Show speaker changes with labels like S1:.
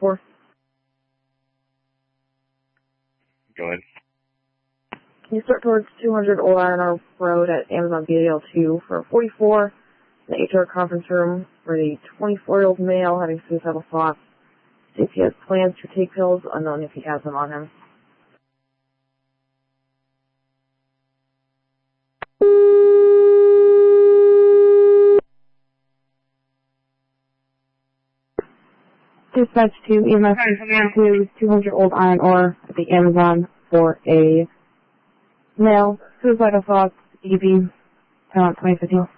S1: 4.
S2: Go ahead.
S1: Can you start towards 200 Old Iron Ore Road at Amazon BDL2 for 44, the HR conference room for the 24-year-old male having suicidal thoughts. See if he has plans to take pills, unknown if he has them on him. Dispatch to EMS to 200 Old Iron Ore at the Amazon for a male suicidal thoughts, EB, 2015.